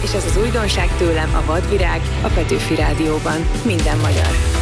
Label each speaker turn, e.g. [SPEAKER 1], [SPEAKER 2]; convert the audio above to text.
[SPEAKER 1] és ez az újdonság tőlem, a Vadvirág, a Petőfi Rádióban. Minden magyar.